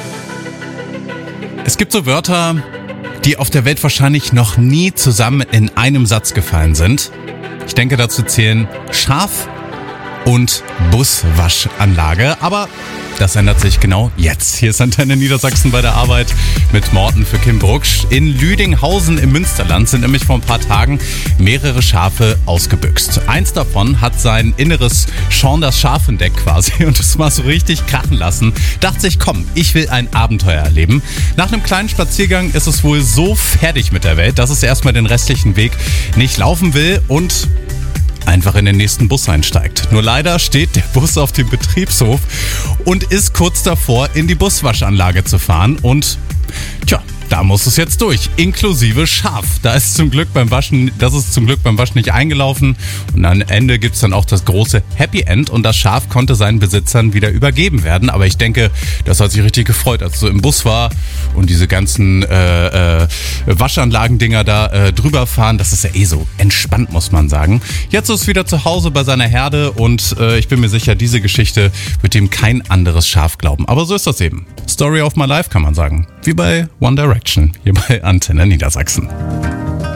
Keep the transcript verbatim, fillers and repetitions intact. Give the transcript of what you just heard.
Es gibt so Wörter, die auf der Welt wahrscheinlich noch nie zusammen in einem Satz gefallen sind. Ich denke, dazu zählen Schaf und Buswaschanlage, aber das ändert sich genau jetzt. Hier ist Antenne Niedersachsen bei der Arbeit mit Morten für Kim Brucksch. In Lüdinghausen im Münsterland sind nämlich vor ein paar Tagen mehrere Schafe ausgebüxt. Eins davon hat sein inneres Shaun das Schaf entdeckt quasi und es mal so richtig krachen lassen. Dachte sich, komm, ich will ein Abenteuer erleben. Nach einem kleinen Spaziergang ist es wohl so fertig mit der Welt, dass es erstmal den restlichen Weg nicht laufen will und einfach in den nächsten Bus einsteigt. Nur leider steht der Bus auf dem Betriebshof und ist kurz davor, in die Buswaschanlage zu fahren und tja, da muss es jetzt durch, inklusive Schaf. Da ist zum Glück beim Waschen, das ist zum Glück beim Waschen nicht eingelaufen und am Ende gibt's dann auch das große Happy End und das Schaf konnte seinen Besitzern wieder übergeben werden. Aber ich denke, das hat sich richtig gefreut, als es so im Bus war und diese ganzen äh, äh, Waschanlagendinger da äh, drüber fahren. Das ist ja eh so entspannt, muss man sagen. Jetzt ist es wieder zu Hause bei seiner Herde und äh, ich bin mir sicher, diese Geschichte wird ihm kein anderes Schaf glauben. Aber so ist das eben. Story of my life, kann man sagen. Wie bei One Direction, hier bei Antenne Niedersachsen.